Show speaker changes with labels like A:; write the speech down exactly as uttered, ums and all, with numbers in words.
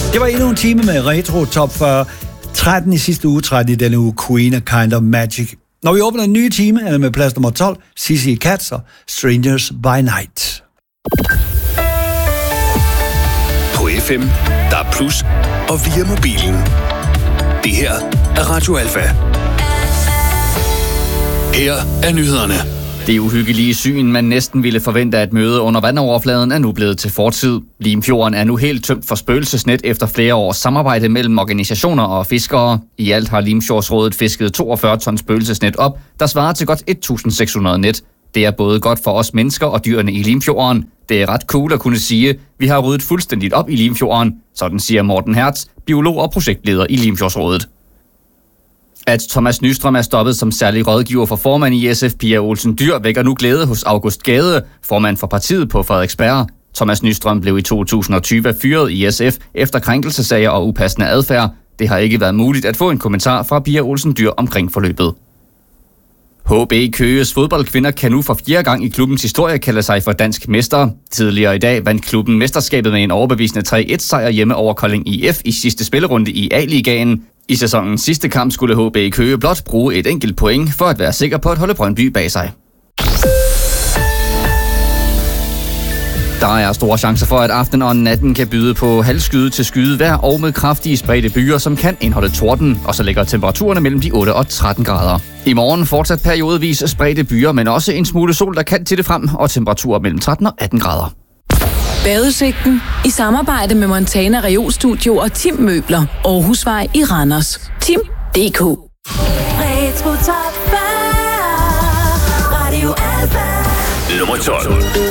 A: Det var endnu en time med Retro Top fyrre. tretten i sidste uge, tretten i denne uge, Queen of Kind of Magic. Når vi åbner en ny time, er det med plads nummer tolv, Sissy Katz og Strangers by Night.
B: På F M, der er plus, og via mobilen. Det her er Radio Alfa. Her er nyhederne.
C: Det uhyggelige syn, man næsten ville forvente at møde under vandoverfladen, er nu blevet til fortid. Limfjorden er nu helt tømt for spøgelsesnet efter flere års samarbejde mellem organisationer og fiskere. I alt har Limfjordsrådet fisket toogfyrre ton spøgelsesnet op, der svarer til godt et tusind seks hundrede net. Det er både godt for os mennesker og dyrene i Limfjorden. Det er ret cool at kunne sige, vi har ryddet fuldstændigt op i Limfjorden, sådan siger Morten Hertz, biolog og projektleder i Limfjordsrådet. At Thomas Nystrøm er stoppet som særlig rådgiver for formand i S F, Pia Olsen Dyhr, vækker nu glæde hos August Gade, formand for partiet på Frederiksberg. Thomas Nystrøm blev i to tusind og tyve fyret i S F efter krænkelsesager og upassende adfærd. Det har ikke været muligt at få en kommentar fra Pia Olsen Dyhr omkring forløbet. H B Køges fodboldkvinder kan nu for fjerde gang i klubbens historie kalde sig for dansk mester. Tidligere i dag vandt klubben mesterskabet med en overbevisende tre et sejr hjemme over Kolding I F i sidste spillerunde i A-ligaen. I sæsonens sidste kamp skulle H B Køge blot bruge et enkelt point for at være sikker på at holde Brøndby bag sig. Der er store chancer for, at aftenen og natten kan byde på halvskyde til skyde vejr og med kraftige spredte byer, som kan indeholde torden, og så ligger temperaturerne mellem de otte og tretten grader. I morgen fortsat periodevis spredte byer, men også en smule sol, der kan titte frem, og temperaturer mellem tretten og atten grader.
D: Badeudsigten i samarbejde med Montana Reolstudio og Tim Møbler, Aarhusvej i Randers. Tim punktum d k.
E: Retro Top fyrre, Radio Alfa.
B: Nummer tolv.